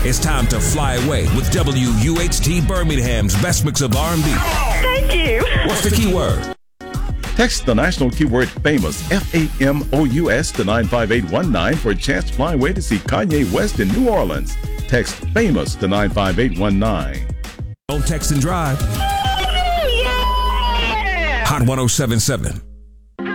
It's time to fly away with WUHT Birmingham's best mix of R&B. Thank you. What's the keyword? Text the national keyword famous, FAMOUS, to 95819 for a chance to fly away to see Kanye West in New Orleans. Text famous to 95819. Don't text and drive. Hot 1077.